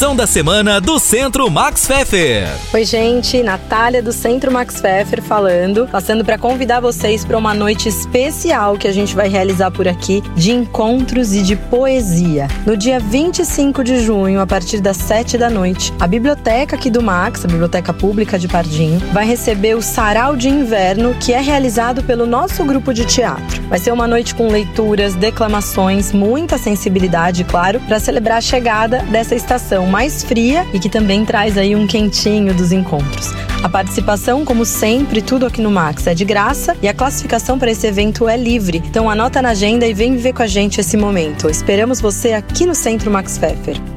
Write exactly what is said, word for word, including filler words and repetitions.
Ação da semana do Centro Max Pfeffer. Oi, gente, Natália do Centro Max Pfeffer falando, passando para convidar vocês para uma noite especial que a gente vai realizar por aqui de encontros e de poesia. No dia vinte e cinco de junho, a partir das sete da noite, a biblioteca aqui do Max, a Biblioteca Pública de Pardinho, vai receber o Sarau de Inverno, que é realizado pelo nosso grupo de teatro. Vai ser uma noite com leituras, declamações, muita sensibilidade, claro, para celebrar a chegada dessa estação mais fria e que também traz aí um quentinho dos encontros. A participação, como sempre, tudo aqui no Max é de graça e a classificação para esse evento é livre. Então anota na agenda e vem viver com a gente esse momento. Esperamos você aqui no Centro Max Pfeffer.